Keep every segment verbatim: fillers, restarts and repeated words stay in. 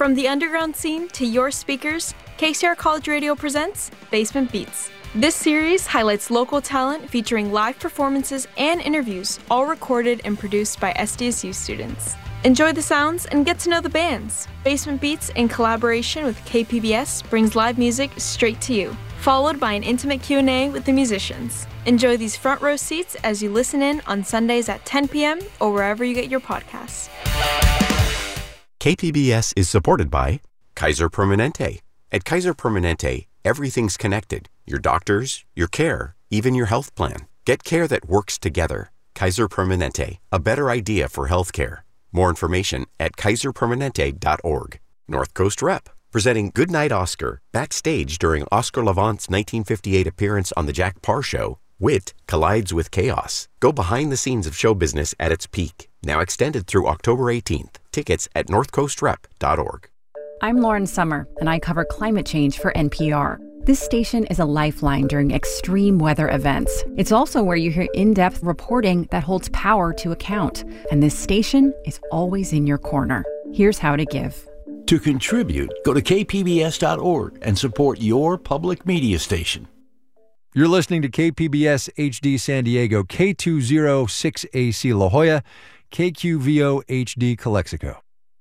From the underground scene to your speakers, K C R College Radio presents Basement Beats. This series highlights local talent featuring live performances and interviews, all recorded and produced by S D S U students. Enjoy the sounds and get to know the bands. Basement Beats, in collaboration with K P B S, brings live music straight to you, followed by an intimate Q and A with the musicians. Enjoy these front row seats as you listen in on Sundays at ten p.m. or wherever you get your podcasts. K P B S is supported by Kaiser Permanente. At Kaiser Permanente, everything's connected. Your doctors, your care, even your health plan. Get care that works together. Kaiser Permanente, a better idea for healthcare. More information at kaiser permanente dot org. North Coast Rep, presenting Goodnight Oscar, backstage during Oscar Levant's nineteen fifty-eight appearance on The Jack Paar Show. Wit collides with chaos. Go behind the scenes of show business at its peak. Now extended through October eighteenth. Tickets at north coast rep dot org. I'm Lauren Summer, and I cover climate change for N P R. This station is a lifeline during extreme weather events. It's also where you hear in-depth reporting that holds power to account. And this station is always in your corner. Here's how to give. To contribute, go to k p b s dot org and support your public media station. You're listening to K P B S H D San Diego, K two oh six A C La Jolla, K Q V O H D Calexico.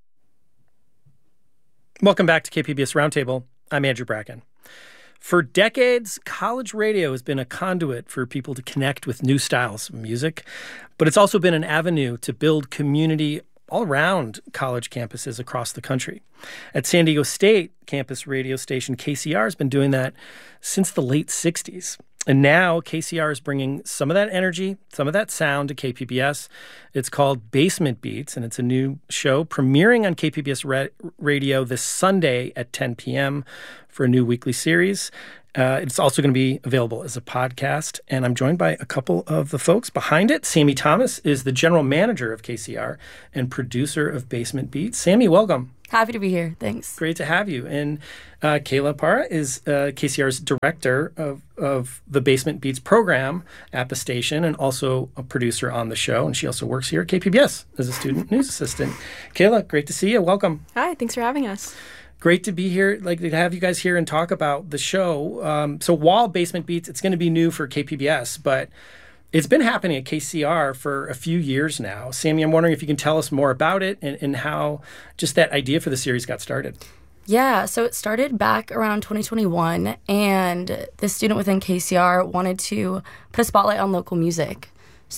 Welcome back to K P B S Roundtable. I'm Andrew Bracken. For decades, college radio has been a conduit for people to connect with new styles of music, but it's also been an avenue to build community all around college campuses across the country. At San Diego State campus radio station K C R has been doing that since the late sixties. And now K C R is bringing some of that energy, some of that sound to K P B S. It's called Basement Beats, and it's a new show premiering on K P B S ra- Radio this Sunday at ten p.m. for a new weekly series. Uh, it's also going to be available as a podcast, and I'm joined by a couple of the folks behind it. Sammy Thomas is the general manager of K C R and producer of Basement Beats. Sammy, welcome. Happy to be here. Thanks. Great to have you. And uh, Kayla Parra is uh, K C R's director of, of the Basement Beats program at the station and also a producer on the show. And she also works here at K P B S as a student news assistant. Kayla, great to see you. Welcome. Hi, thanks for having us. Great to be here, like to have you guys here and talk about the show. Um, so while Basement Beats, it's going to be new for K P B S, but it's been happening at K C R for a few years now. Sammy, I'm wondering if you can tell us more about it and, and how just that idea for the series got started. Yeah, so it started back around twenty twenty-one, and the student within K C R wanted to put a spotlight on local music.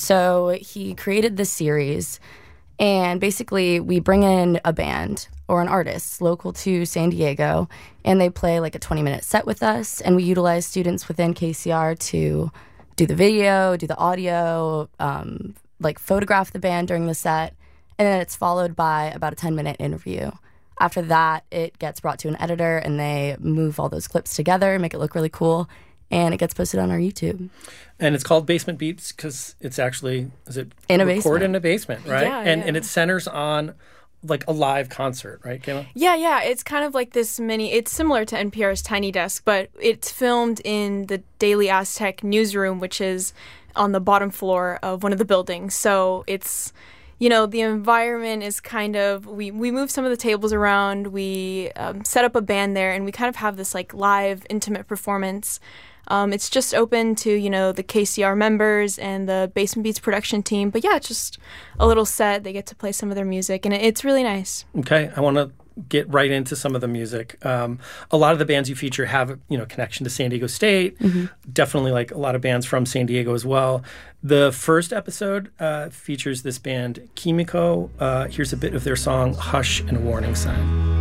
So he created this series, and basically we bring in a band or an artist local to San Diego, and they play like a twenty-minute set with us, and we utilize students within K C R to do the video, do the audio, um, like photograph the band during the set, and then it's followed by about a ten-minute interview. After that, it gets brought to an editor, and they move all those clips together, make it look really cool, and it gets posted on our YouTube. And it's called Basement Beats because it's actually, is it in a recorded basement. in a basement, right? Yeah, and yeah. and it centers on like a live concert, right, Kayla? Yeah, yeah. It's kind of like this mini, it's similar to N P R's Tiny Desk, but it's filmed in the Daily Aztec newsroom, which is on the bottom floor of one of the buildings. So it's, you know, the environment is kind of, we, we move some of the tables around, we um, set up a band there, and we kind of have this like live, intimate performance. Um, it's just open to, you know, the K C R members and the Basement Beats production team. But yeah, it's just a little set. They get to play some of their music, and it's really nice. Okay, I want to get right into some of the music. Um, a lot of the bands you feature have, you know, connection to San Diego State. Mm-hmm. Definitely like a lot of bands from San Diego as well. The first episode uh, features this band, Kimiko. Uh, here's a bit of their song, Hush and a Warning Sign.